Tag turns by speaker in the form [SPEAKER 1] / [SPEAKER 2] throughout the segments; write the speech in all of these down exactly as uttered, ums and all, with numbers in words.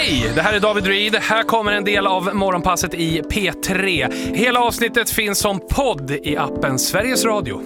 [SPEAKER 1] Hej, det här är David Reed. Här kommer en del av morgonpasset i P tre. Hela avsnittet finns som podd i appen Sveriges Radio.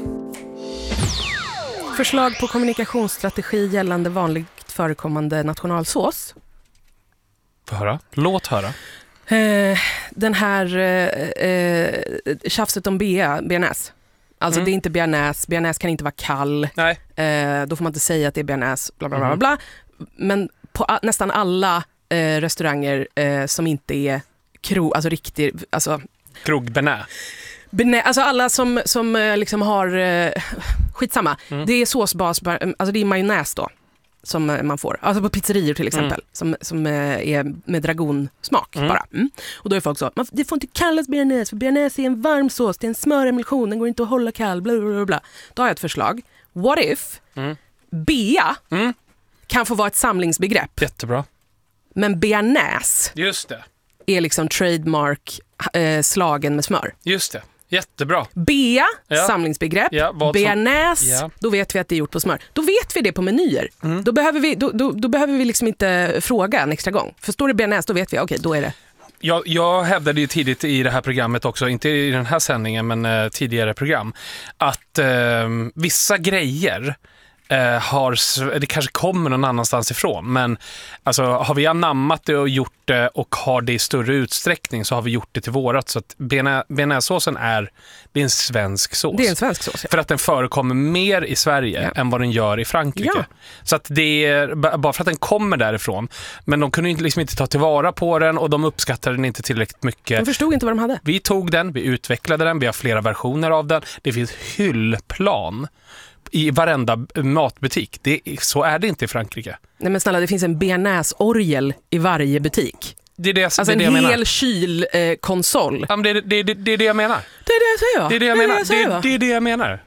[SPEAKER 2] Förslag på kommunikationsstrategi gällande vanligt förekommande nationalsås.
[SPEAKER 1] Få höra. Låt höra.
[SPEAKER 2] Eh, den här eh, eh, tjafset om B, bearnaise. Alltså mm. det är inte bearnaise. Bearnaise kan inte vara kall.
[SPEAKER 1] Nej.
[SPEAKER 2] Eh, då får man inte säga att det är bearnaise. Bla bla bla mm. bla. Men på a- nästan alla eh, restauranger eh, som inte är krog, alltså riktigt, alltså
[SPEAKER 1] krogbenä.
[SPEAKER 2] Benä, alltså alla som, som eh, liksom har eh, skitsamma. Mm. Det är såsbas, alltså det är majonnäs då som man får. Alltså på pizzerior till exempel. Mm. Som, som är med dragonsmak mm. bara. Mm. Och då är folk så, man, det får inte kallas bearnaise, för bearnaise är en varm sås, det är en smöremulsion, den går inte att hålla kall, bla bla bla. Då har jag ett förslag. What if mm. bea mm. kan få vara ett samlingsbegrepp?
[SPEAKER 1] Jättebra.
[SPEAKER 2] Men bearnaise
[SPEAKER 1] Just det.
[SPEAKER 2] är liksom trademark eh, slagen med smör.
[SPEAKER 1] Just det. Jättebra.
[SPEAKER 2] Bea,
[SPEAKER 1] ja.
[SPEAKER 2] samlingsbegrepp.
[SPEAKER 1] Ja,
[SPEAKER 2] bearnaise,
[SPEAKER 1] ja. Då
[SPEAKER 2] vet vi att det är gjort på smör. Då vet vi det på menyer. Mm. Då, behöver vi, då, då, då behöver vi liksom inte fråga en extra gång. För står det bearnaise, då vet vi, okej, okay, då är det.
[SPEAKER 1] Jag, jag hävdade ju tidigt i det här programmet också, inte i den här sändningen men eh, tidigare program, att eh, vissa grejer eh, har, det kanske kommer någon annanstans ifrån, men alltså, har vi anammat det och gjort det och har det i större utsträckning så har vi gjort det till vårat. Så att bearnaisesåsen är, det är en svensk sås.
[SPEAKER 2] Det är en svensk sås, ja.
[SPEAKER 1] För att den förekommer mer i Sverige ja. än vad den gör i Frankrike. Ja. Så att det är bara för att den kommer därifrån. Men de kunde liksom inte ta tillvara på den och de uppskattade den inte tillräckligt mycket.
[SPEAKER 2] De förstod inte vad de hade.
[SPEAKER 1] Vi tog den, vi utvecklade den, vi har flera versioner av den. Det finns hyllplan i varenda matbutik. Det, så är det inte i Frankrike.
[SPEAKER 2] Nej men snälla, det finns en bearnaise-orgel i varje butik.
[SPEAKER 1] Det är det,
[SPEAKER 2] alltså
[SPEAKER 1] det är
[SPEAKER 2] en
[SPEAKER 1] det jag
[SPEAKER 2] hel
[SPEAKER 1] menar.
[SPEAKER 2] kylkonsol. Eh,
[SPEAKER 1] ja, det, det, det, det är det jag menar.
[SPEAKER 2] Det är det jag säger.
[SPEAKER 1] Det är det jag menar. Det, det, det är det jag menar.